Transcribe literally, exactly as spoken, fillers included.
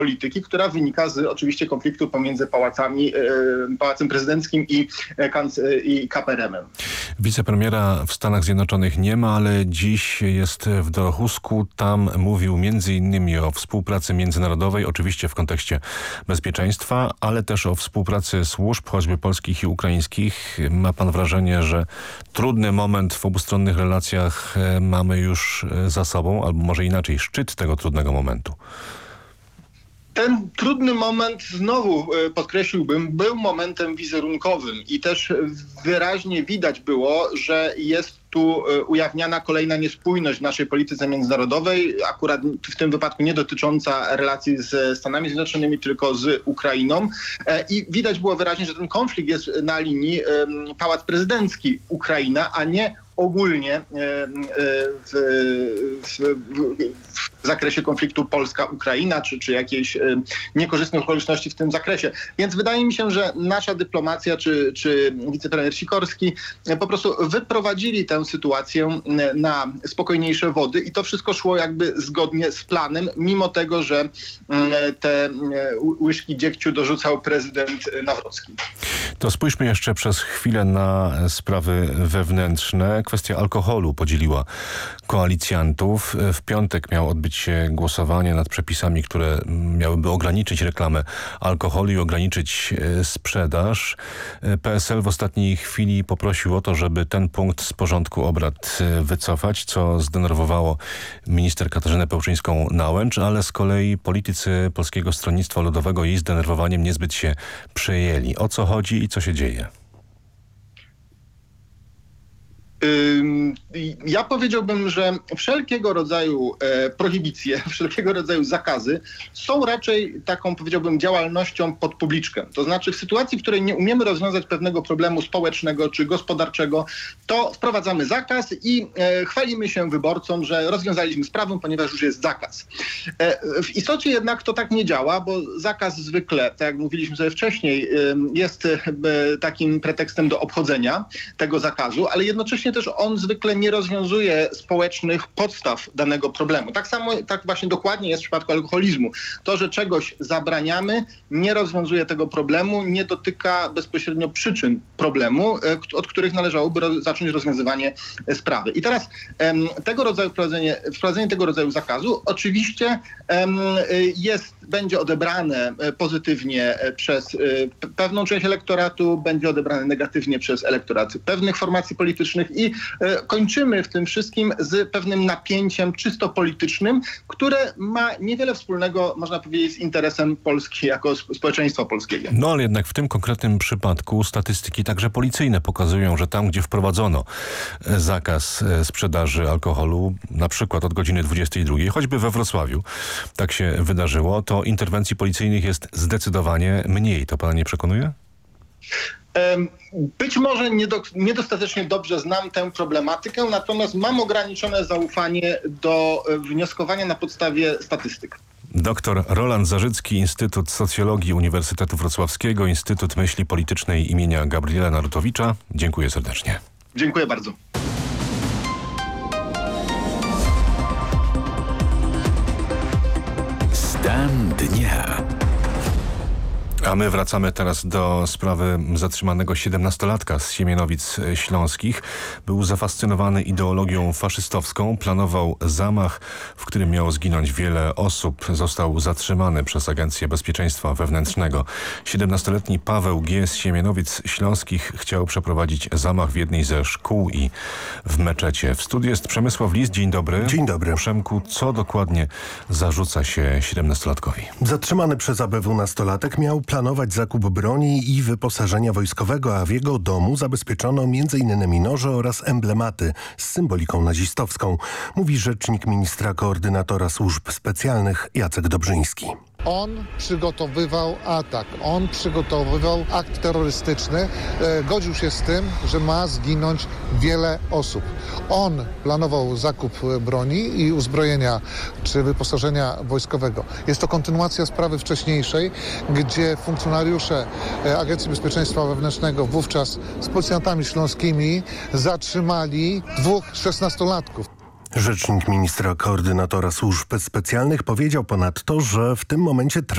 polityki, która wynika z oczywiście konfliktu pomiędzy pałacami, Pałacem Prezydenckim i, i K P R M em. Wicepremiera w Stanach Zjednoczonych nie ma, ale dziś jest w Dochusku. Tam mówił między innymi o współpracy międzynarodowej, oczywiście w kontekście bezpieczeństwa, ale też o współpracy służb, choćby polskich i ukraińskich. Ma pan wrażenie, że trudny moment w obustronnych relacjach mamy już za sobą, albo może inaczej, szczyt tego trudnego momentu? Ten trudny moment, znowu podkreśliłbym, był momentem wizerunkowym i też wyraźnie widać było, że jest tu ujawniana kolejna niespójność w naszej polityce międzynarodowej, akurat w tym wypadku nie dotycząca relacji z Stanami Zjednoczonymi, tylko z Ukrainą. I widać było wyraźnie, że ten konflikt jest na linii Pałac Prezydencki Ukraina, a nie ogólnie w, w, w zakresie konfliktu Polska-Ukraina, czy, czy jakiejś niekorzystnych okoliczności w tym zakresie. Więc wydaje mi się, że nasza dyplomacja, czy, czy wicepremier Sikorski po prostu wyprowadzili tę sytuację na spokojniejsze wody i to wszystko szło jakby zgodnie z planem, mimo tego, że te łyżki dziegciu dorzucał prezydent Nawrocki. To spójrzmy jeszcze przez chwilę na sprawy wewnętrzne. Kwestia alkoholu podzieliła koalicjantów. W piątek miało odbyć się głosowanie nad przepisami, które miałyby ograniczyć reklamę alkoholu i ograniczyć sprzedaż. P S L w ostatniej chwili poprosił o to, żeby ten punkt z porządku obrad wycofać, co zdenerwowało minister Katarzynę Pełczyńską-Nałęcz, ale z kolei politycy Polskiego Stronnictwa Ludowego jej zdenerwowaniem niezbyt się przejęli. O co chodzi i co się dzieje? Ja powiedziałbym, że wszelkiego rodzaju prohibicje, wszelkiego rodzaju zakazy są raczej taką, powiedziałbym, działalnością pod publiczkę. To znaczy w sytuacji, w której nie umiemy rozwiązać pewnego problemu społecznego czy gospodarczego, to wprowadzamy zakaz i chwalimy się wyborcom, że rozwiązaliśmy sprawę, ponieważ już jest zakaz. W istocie jednak to tak nie działa, bo zakaz zwykle, tak jak mówiliśmy sobie wcześniej, jest takim pretekstem do obchodzenia tego zakazu, ale jednocześnie też on zwykle nie rozwiązuje społecznych podstaw danego problemu. Tak samo, tak właśnie dokładnie jest w przypadku alkoholizmu. To, że czegoś zabraniamy, nie rozwiązuje tego problemu, nie dotyka bezpośrednio przyczyn problemu, od których należałoby roz, zacząć rozwiązywanie sprawy. I teraz em, tego rodzaju wprowadzenie, wprowadzenie tego rodzaju zakazu oczywiście em, jest, będzie odebrane pozytywnie przez pewną część elektoratu, będzie odebrane negatywnie przez elektorat pewnych formacji politycznych i kończymy w tym wszystkim z pewnym napięciem czysto politycznym, które ma niewiele wspólnego, można powiedzieć, z interesem Polski jako społeczeństwa polskiego. No ale jednak w tym konkretnym przypadku statystyki także policyjne pokazują, że tam, gdzie wprowadzono zakaz sprzedaży alkoholu, na przykład od godziny dwudziestej drugiej, choćby we Wrocławiu, tak się wydarzyło, to interwencji policyjnych jest zdecydowanie mniej. To pana nie przekonuje? Być może niedostatecznie dobrze znam tę problematykę, natomiast mam ograniczone zaufanie do wnioskowania na podstawie statystyk. Doktor Roland Zarzycki, Instytut Socjologii Uniwersytetu Wrocławskiego, Instytut Myśli Politycznej imienia Gabriela Narutowicza. Dziękuję serdecznie. Dziękuję bardzo. Stan dnia. A my wracamy teraz do sprawy zatrzymanego siedemnastolatka z Siemianowic Śląskich. Był zafascynowany ideologią faszystowską, planował zamach, w którym miało zginąć wiele osób. Został zatrzymany przez Agencję Bezpieczeństwa Wewnętrznego. siedemnastoletni Paweł G. z Siemianowic Śląskich chciał przeprowadzić zamach w jednej ze szkół i w meczecie. W studiu jest Przemysław Lis. Dzień dobry. Dzień dobry. Przemku, co dokładnie zarzuca się siedemnastolatkowi? Zatrzymany przez A B W nastolatek miał planować zakup broni i wyposażenia wojskowego, a w jego domu zabezpieczono między innymi noże oraz emblematy z symboliką nazistowską, mówi rzecznik ministra koordynatora służb specjalnych Jacek Dobrzyński. On przygotowywał atak, on przygotowywał akt terrorystyczny, e, godził się z tym, że ma zginąć wiele osób. On planował zakup broni i uzbrojenia czy wyposażenia wojskowego. Jest to kontynuacja sprawy wcześniejszej, gdzie funkcjonariusze Agencji Bezpieczeństwa Wewnętrznego wówczas z policjantami śląskimi zatrzymali dwóch szesnastolatków. Rzecznik ministra koordynatora służb specjalnych powiedział ponadto, że w tym momencie trwa